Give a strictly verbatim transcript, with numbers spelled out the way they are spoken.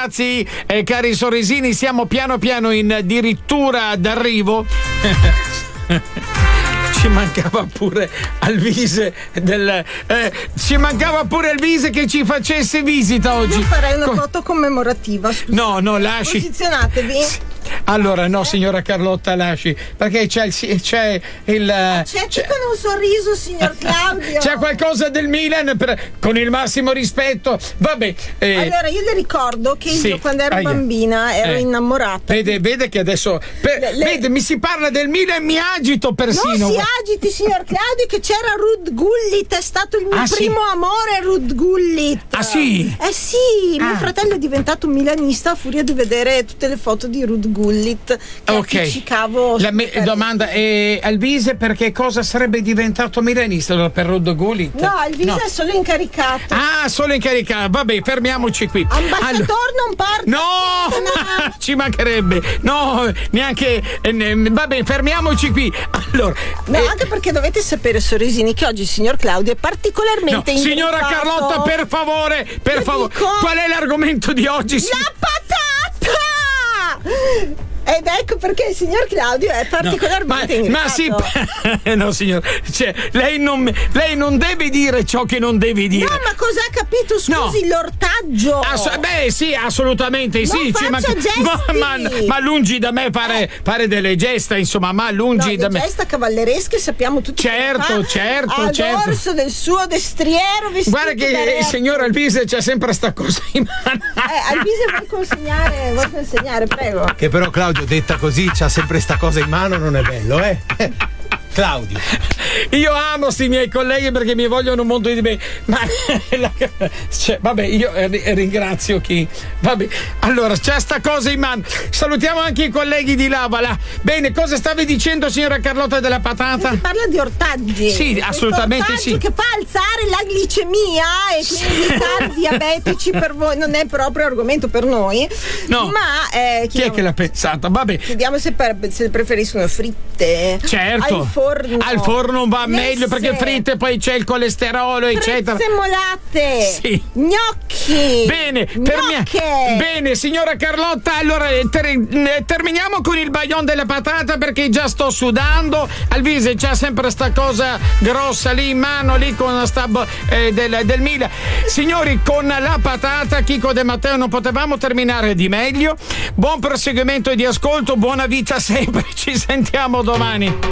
ragazzi e cari sorrisini, siamo piano piano in addirittura d'arrivo. Ci mancava pure Alvise del, eh, ci mancava pure Alvise che ci facesse visita oggi. Io farei una foto commemorativa. Scusate. No, no, lasci. Posizionatevi. Allora, no, signora Carlotta, lasci, perché c'è il. C'è il Accetti c'è, con un sorriso, signor Claudio. C'è qualcosa del Milan, per, con il massimo rispetto. Vabbè. Eh, allora, io le ricordo che sì, io, quando ero aia. bambina, ero Eh. innamorata. Vede, vede che adesso. Per, Le- le- Vede, mi si parla del Milan e mi agito persino. Non si agiti, signor Claudio, che c'era Ruud Gullit, è stato il mio Ah, primo sì? amore, Ruud Gullit. Ah, sì? Eh sì, Ah. mio fratello è diventato un milanista a furia di vedere tutte le foto di Ruud Gullit che Ok. appiccicavo. La sul me- carrello. domanda è Alvise perché cosa sarebbe diventato milanista allora, per Ruud Gullit? No, il viso è solo incaricato. Ah, solo incaricato. Vabbè, fermiamoci qui. Ambasciatore Allora- non parte. No, No. ci mancherebbe. No, neanche. eh, ne- Vabbè, fermiamoci qui. Allora, No, eh, anche perché dovete sapere, sorrisini, che oggi il signor Claudio è no, particolarmente signora ingrippato. Carlotta, per favore, per Io favore. dico- Qual è l'argomento di oggi? si- La patata! Ed ecco perché il signor Claudio è particolarmente ma, ingrippato. ma sì, no signor, cioè, lei, non, lei non deve dire ciò che non deve dire. No, ma cosa ha capito? Scusi, No. l'ortaggio. Ass- beh sì, assolutamente sì. Non ci faccia gesti. ma, ma, ma lungi da me fare, fare delle gesta, insomma, ma No, lungi da le me. gesta cavalleresche sappiamo tutti. Certo, che fa certo, a certo. dorso del suo destriero vestito Guarda che da re. il signor Alvise c'ha sempre sta cosa in mano. Eh, Alvise vuoi consegnare, vuoi consegnare, prego. Che però Claudio, detta così, c'ha sempre sta cosa in mano, non è bello, eh? Claudio. Io amo sti miei colleghi perché mi vogliono molto di bene, ma la- cioè, vabbè, io eh, ringrazio chi. Vabbè, allora c'è sta cosa in mano. Salutiamo anche i colleghi di Lavala. Bene, cosa stavi dicendo, signora Carlotta della patata? Si parla di ortaggi. Sì, Questo assolutamente ortaggio sì. che fa alzare la glicemia e quindi diventare diabetici per voi non è proprio argomento per noi. No. Ma eh, Chi è che l'ha pensata? Vabbè. chiediamo se, per- se preferiscono fritte. Certo, Al forno. al forno va Messe, meglio perché fritte, poi c'è il colesterolo, eccetera. Prezzemolate. Sì. Gnocchi. Bene, fermia- Gnocche. bene, signora Carlotta, allora eh, ter- eh, terminiamo con il baglion della patata perché già sto sudando. Alvise c'ha sempre sta cosa grossa lì in mano, lì con sta bo- eh, del, del Milan. Signori, con la patata, Chico De Matteo, non potevamo terminare di meglio. Buon proseguimento di ascolto, buona vita sempre, ci sentiamo domani.